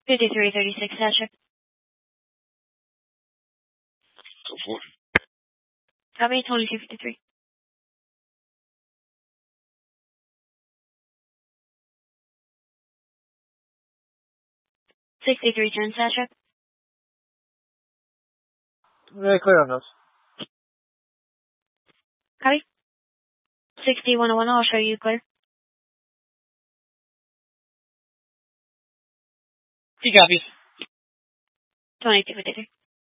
5336 Sasha. Go for it. Copy 2253. $63.10 Sasha. Very clear on those. Copy. 6101, I'll show you clear. He copies. 2253.